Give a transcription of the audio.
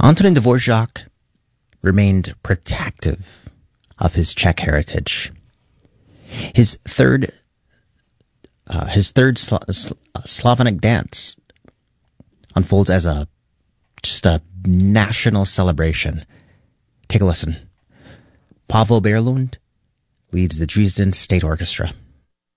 Antonin Dvorak remained protective of his Czech heritage. His third Slavonic dance unfolds as just a national celebration. Take a listen. Pavel Berlund leads the Dresden State Orchestra.